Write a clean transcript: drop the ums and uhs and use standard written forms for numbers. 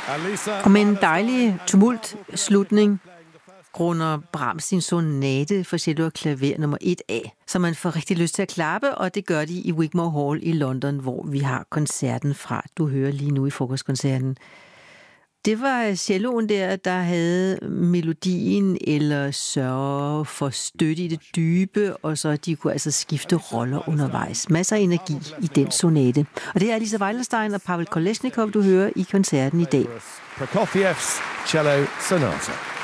Og med en dejlig tumult-slutning runder Brahms sin sonate for cello og klaver nummer 1A, så man får rigtig lyst til at klappe, og det gør de i Wigmore Hall i London, hvor vi har koncerten fra. Du hører lige nu i frokostkoncerten. Det var celloen der havde melodien eller sørge for støtte i det dybe, og så de kunne altså skifte roller undervejs. Masser af energi i den sonate. Og det er Lisa Weilenstein og Pavel Kolesnikov, du hører i koncerten i dag. Prokofievs Cello Sonata.